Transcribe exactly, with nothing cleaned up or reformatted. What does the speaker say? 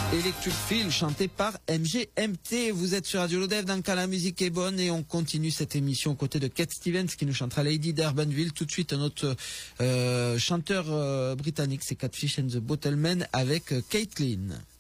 Electric Feel, chanté par M G M T. Vous êtes sur Radio Lodève dans Quand la musique est bonne et on continue cette émission aux côtés de Cat Stevens qui nous chantera Lady d'Urbanville. Tout de suite, un autre euh, chanteur euh, britannique, c'est Catfish and the Bottlemen avec euh, Caitlin.